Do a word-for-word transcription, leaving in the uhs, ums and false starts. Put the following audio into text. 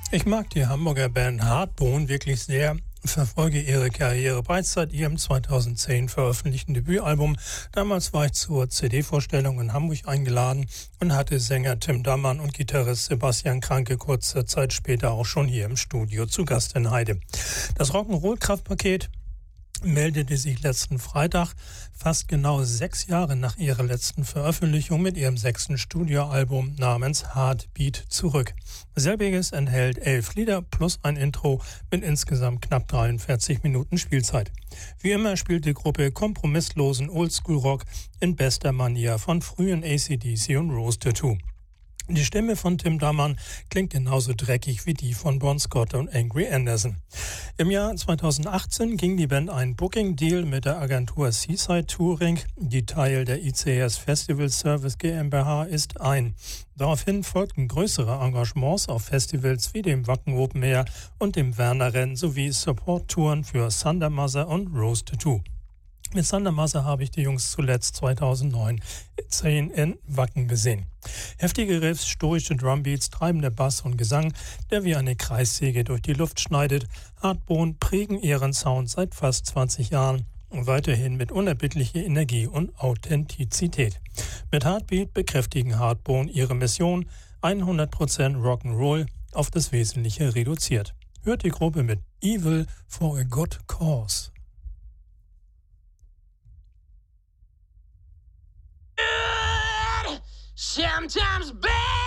Ich mag die Hamburger Band Hardbone wirklich sehr, verfolge ihre Karriere bereits seit ihrem zweitausendzehn veröffentlichten Debütalbum. Damals war ich zur C D-Vorstellung in Hamburg eingeladen und hatte Sänger Tim Dammann und Gitarrist Sebastian Kranke kurze Zeit später auch schon hier im Studio zu Gast in Heide. Das Rock'n'Roll-Kraftpaket meldete sich letzten Freitag, fast genau sechs Jahre nach ihrer letzten Veröffentlichung, mit ihrem sechsten Studioalbum namens Heartbeat zurück. Selbiges enthält elf Lieder plus ein Intro mit insgesamt knapp dreiundvierzig Minuten Spielzeit. Wie immer spielt die Gruppe kompromisslosen Oldschool-Rock in bester Manier von frühen A C D C und Rose Tattoo. Die Stimme von Tim Dammann klingt genauso dreckig wie die von Bon Scott und Angry Anderson. Im Jahr zweitausendachtzehn ging die Band einen Booking-Deal mit der Agentur Seaside Touring, die Teil der I C S Festival Service GmbH ist, ein. Daraufhin folgten größere Engagements auf Festivals wie dem Wacken Open Air und dem Werner Rennen sowie Support-Touren für Thunder Mother und Rose Tattoo. Mit Thunder Mother habe ich die Jungs zuletzt zweitausendneun zehn in Wacken gesehen. Heftige Riffs, stoische Drumbeats, treibender Bass und Gesang, der wie eine Kreissäge durch die Luft schneidet. Hardbone prägen ihren Sound seit fast zwanzig Jahren und weiterhin mit unerbittlicher Energie und Authentizität. Mit Heartbeat bekräftigen Hardbone ihre Mission, hundert Prozent Rock'n'Roll auf das Wesentliche reduziert. Hört die Gruppe mit Evil for a Good Cause. Sometimes bad.